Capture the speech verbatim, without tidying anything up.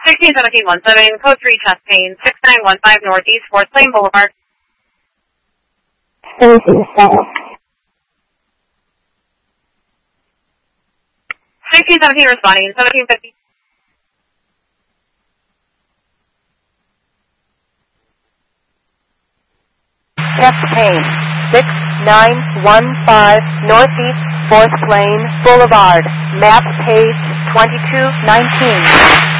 sixteen seventeen one seven, code three chest pain, six nine one five Northeast, fourth Plain Boulevard. Anything seven. sixteen seventeen responding, seventeen fifty. Chest pain, six nine one five Northeast, fourth Plain Boulevard, map page twenty-two nineteen.